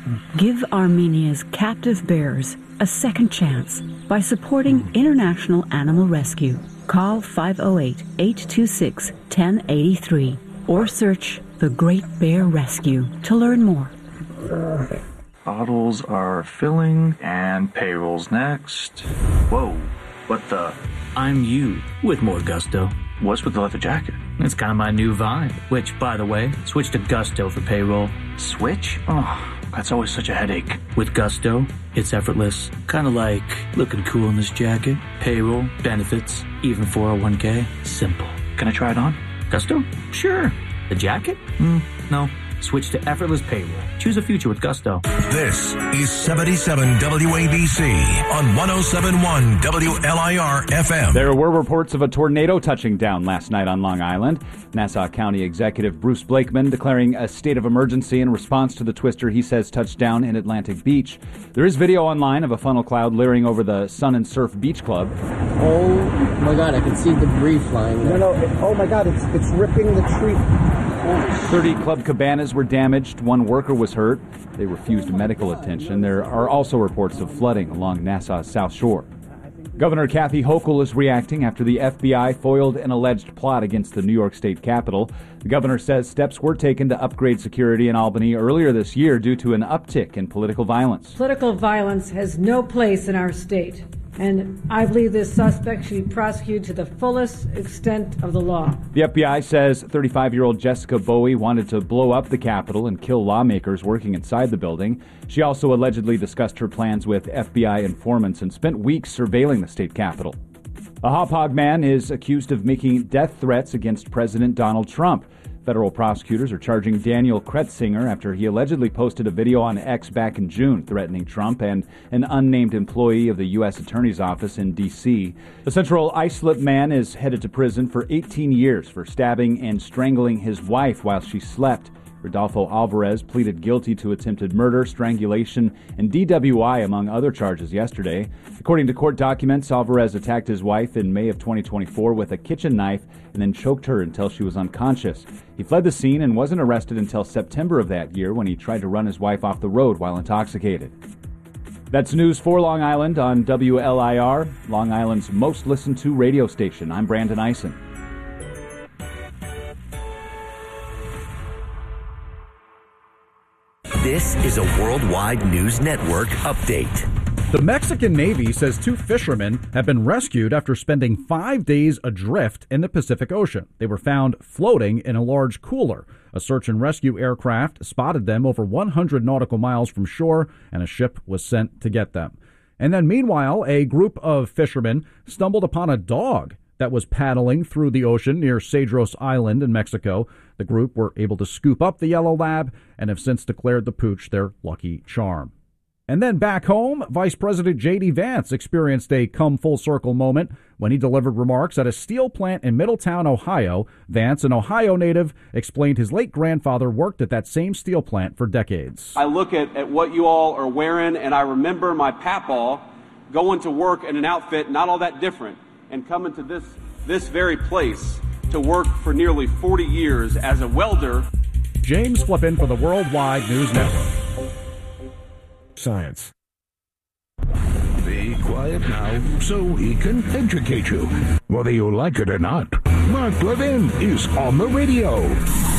Give Armenia's captive bears a second chance by supporting International Animal Rescue. Call 508-826-1083 or search The Great Bear Rescue to learn more. Bottles are filling and payroll's next. Whoa, what the? I'm you with more gusto. What's with the leather jacket? It's kind of my new vibe, which, by the way, switch to Gusto for payroll. Switch? Oh, that's always such a headache. With Gusto, it's effortless. Kind of like looking cool in this jacket. Payroll, benefits, even 401k. Simple. Can I try it on? Gusto? Sure. The jacket? No. Switch to effortless payroll. Choose a future with Gusto. This is 77 WABC on 107.1 WLIR FM. There were reports of a tornado touching down last night on Long Island. Nassau County Executive Bruce Blakeman declaring a state of emergency in response to the twister he says touched down in Atlantic Beach. There is video online of a funnel cloud leering over the Sun and Surf Beach Club. Oh my God, I can see debris flying there. Oh my God, it's ripping the tree. 30 club cabanas were damaged. One worker was hurt. They refused medical attention. There are also reports of flooding along Nassau's South Shore. Governor Kathy Hochul is reacting after the FBI foiled an alleged plot against the New York State Capitol. The governor says steps were taken to upgrade security in Albany earlier this year due to an uptick in political violence. Political violence has no place in our state, and I believe this suspect should be prosecuted to the fullest extent of the law. The FBI says 35-year-old Jessica Bowie wanted to blow up the Capitol and kill lawmakers working inside the building. She also allegedly discussed her plans with FBI informants and spent weeks surveilling the state capitol. A Hauppauge man is accused of making death threats against President Donald Trump. Federal prosecutors are charging Daniel Kretzinger after he allegedly posted a video on X back in June threatening Trump and an unnamed employee of the U.S. Attorney's Office in D.C. The Central Islip man is headed to prison for 18 years for stabbing and strangling his wife while she slept. Rodolfo Alvarez pleaded guilty to attempted murder, strangulation, and DWI, among other charges yesterday. According to court documents, Alvarez attacked his wife in May of 2024 with a kitchen knife and then choked her until she was unconscious. He fled the scene and wasn't arrested until September of that year when he tried to run his wife off the road while intoxicated. That's news for Long Island on WLIR, Long Island's most listened to radio station. I'm Brandon Eisen. This is a Worldwide News Network update. The Mexican Navy says 2 fishermen have been rescued after spending 5 days adrift in the Pacific Ocean. They were found floating in a large cooler. A search and rescue aircraft spotted them over 100 nautical miles from shore, and a ship was sent to get them. And then meanwhile, a group of fishermen stumbled upon a dog that was paddling through the ocean near Cedros Island in Mexico. The group were able to scoop up the yellow lab and have since declared the pooch their lucky charm. And then back home, Vice President J.D. Vance experienced a come-full-circle moment when he delivered remarks at a steel plant in Middletown, Ohio. Vance, an Ohio native, explained his late grandfather worked at that same steel plant for decades. I look at what you all are wearing, and I remember my papaw going to work in an outfit not all that different and coming to this very place to work for nearly 40 years as a welder. James Flippin for the Worldwide News Network. Science. Be quiet now so he can educate you. Whether you like it or not, Mark Levin is on the radio.